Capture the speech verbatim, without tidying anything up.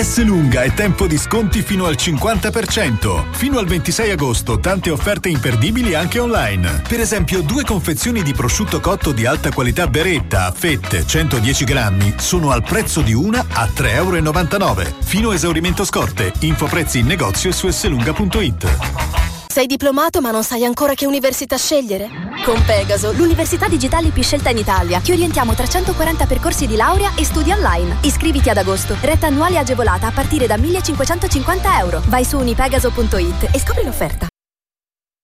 Esselunga è tempo di sconti fino al cinquanta per cento. Fino al ventisei agosto tante offerte imperdibili anche online. Per esempio due confezioni di prosciutto cotto di alta qualità Beretta a fette centodieci grammi sono al prezzo di una a tre virgola novantanove euro. Fino a esaurimento scorte. Info prezzi in negozio e su esselunga punto it. Sei diplomato ma non sai ancora che università scegliere? Con Pegaso, l'università digitale più scelta in Italia. Ti orientiamo tra centoquaranta percorsi di laurea e studi online. Iscriviti ad agosto. Retta annuale agevolata a partire da millecinquecentocinquanta euro. Vai su unipegaso punto it e scopri l'offerta.